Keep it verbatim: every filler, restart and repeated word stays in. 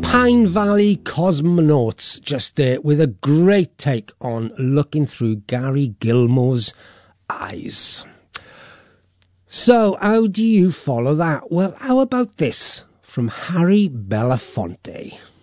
Pine Valley Cosmonauts, just there, with a great take on Looking Through Gary Gilmore's Eyes. So, how do you follow that? Well, how about this from Harry Belafonte?